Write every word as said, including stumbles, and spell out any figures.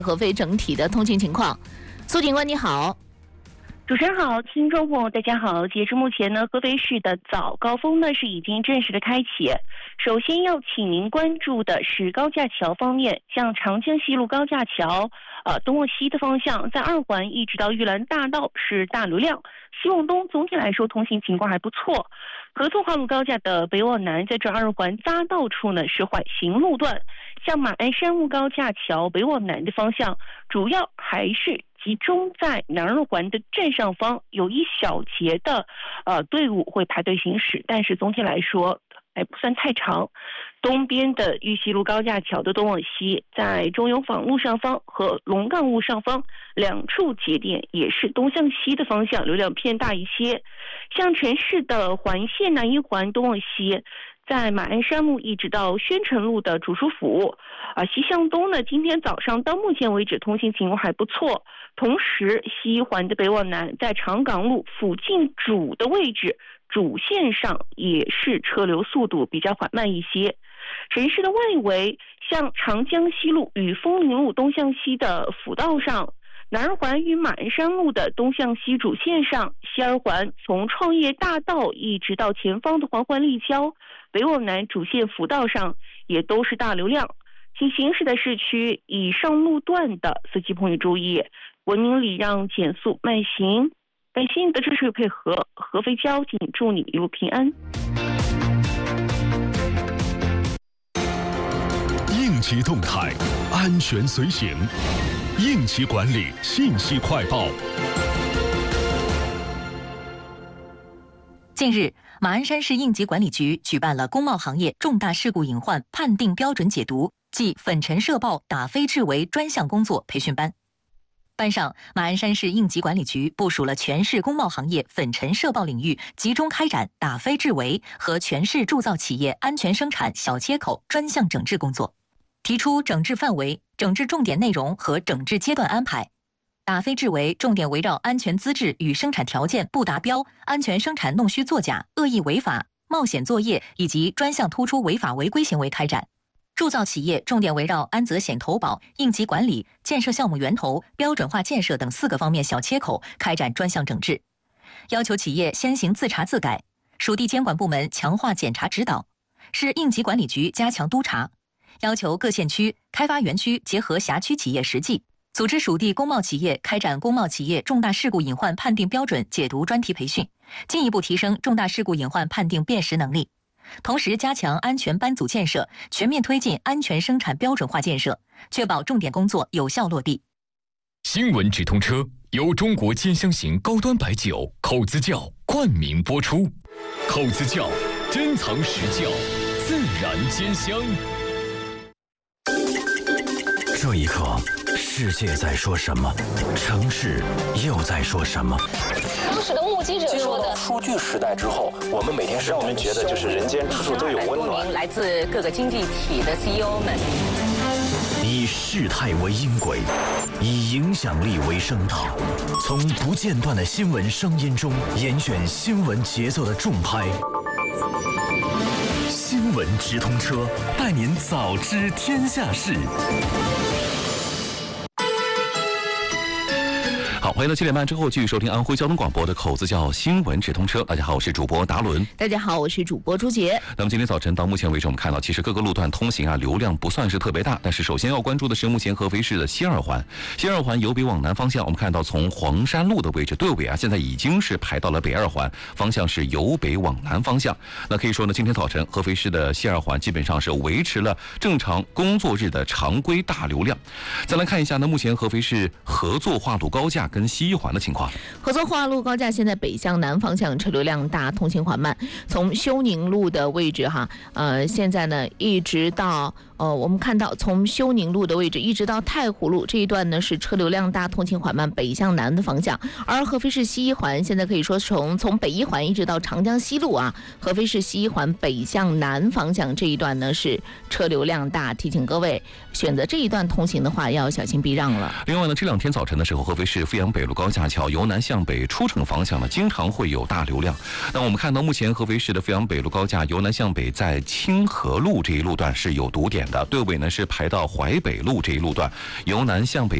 合肥整体的通行情况。苏警官你好。 主持人好，听众朋友大家好。截至目前呢，合肥市的早高峰呢是已经正式的开启。首先要请您关注的是高架桥方面，像长江西路高架桥，呃，东往西的方向，在二环一直到玉兰大道是大流量。西往东总体来说通行情况还不错。合作化路高架的北往南，在这二环匝道处呢是缓行路段，像马鞍山路高架桥北往南的方向，主要还是集中在南二环的正上方，有一小节的呃队伍会排队行驶，但是总体来说还不算太长。东边的玉溪路高架桥的东往西，在中永坊路上方和龙岗路上方两处节点也是东向西的方向，流量偏大一些。像城市的环线南一环东往西，在马鞍山路一直到宣城路的主书府，啊，西向东呢，今天早上到目前为止通行情况还不错。同时，西一环的北往南，在长岗路附近主的位置，主线上也是车流速度比较缓慢一些。城市的外围，像长江西路与枫林路东向西的辅道上，南二环与马鞍山路的东向西主线上，西二环从创业大道一直到前方的环环立交，北往南主线辅道上也都是大流量。请行驶的市区以上路段的司机朋友注意，文明礼让，减速慢行。感谢你的支持与配合，合肥交警祝你一路平安。 应急动态，安全随行。应急管理信息快报。 近日，马鞍山市应急管理局举办了工贸行业重大事故隐患判定标准解读暨粉尘射报打非治为专项工作培训班。班上，马鞍山市应急管理局部署了全市工贸行业粉尘射报领域集中开展打非治为和全市铸造企业安全生产小切口专项整治工作，提出整治范围、整治重点内容和整治阶段安排。打非治为重点围绕安全资质与生产条件不达标、安全生产弄虚作假、恶意违法、冒险作业以及专项突出违法违规行为开展。铸造企业重点围绕安责险投保、应急管理、建设项目源头、标准化建设等四个方面小切口开展专项整治，要求企业先行自查自改，属地监管部门强化检查指导，市应急管理局加强督查，要求各县区、开发园区结合辖区企业实际，组织属地工贸企业开展工贸企业重大事故隐患判定标准解读专题培训，进一步提升重大事故隐患判定辨识能力。同时加强安全班组建设，全面推进安全生产标准化建设，确保重点工作有效落地。 新闻直通车由中国尖香型高端白酒口子窖冠名播出，口子窖珍藏实窖，自然尖香。 这一刻，世界在说什么？城市又在说什么？ 当时的目击者说的， 数据时代之后，我们每天让我们觉得就是人间处处都有温暖。 来自各个经济体的 C E O 们， 以事态为音轨，以影响力为声道，从不间断的新闻声音中严选新闻节奏的重拍。新闻直通车，带您早知天下事。 好，欢迎到七点半之后继续收听安徽交通广播的口子窖新闻直通车。大家好，我是主播达伦。 大家好，我是主播朱杰。 那么今天早晨到目前为止，我们看到其实各个路段通行啊流量不算是特别大，但是首先要关注的是目前合肥市的西二环。西二环由北往南方向，我们看到从黄山路的位置队尾啊，现在已经是排到了北二环，方向是由北往南方向。那可以说呢，今天早晨合肥市的西二环基本上是维持了正常工作日的常规大流量。再来看一下呢，目前合肥市合作化路高架跟西一环的情况。 合作化路高架现在北向南方向车流量大，通行缓慢。从休宁路的位置哈，呃，现在呢一直到呃，我们看到从休宁路的位置一直到太湖路这一段呢是车流量大，通行缓慢，北向南的方向。而合肥市西一环现在可以说从从北一环一直到长江西路啊，合肥市西一环北向南方向这一段呢是车流量大，提醒各位选择这一段通行的话要小心避让了。 另外呢，这两天早晨的时候，合肥市阜阳北路高架桥由南向北出城方向呢，经常会有大流量。那我们看到目前合肥市的阜阳北路高架由南向北在清河路这一路段是有堵点的，队尾呢是排到淮北路这一路段，由南向北